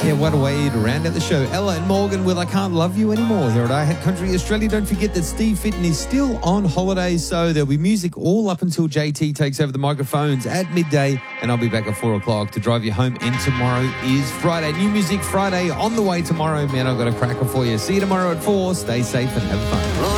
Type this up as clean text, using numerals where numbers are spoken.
Yeah, what a way to round out the show. Ella and Morgan with I Can't Love You Anymore here at iHat Country Australia. Don't forget that Steve Fitton is still on holiday, so there'll be music all up until JT takes over the microphones at midday, and I'll be back at 4 o'clock to drive you home. And tomorrow is Friday. New Music Friday on the way tomorrow. Man, I've got a cracker for you. See you tomorrow at 4. Stay safe and have fun.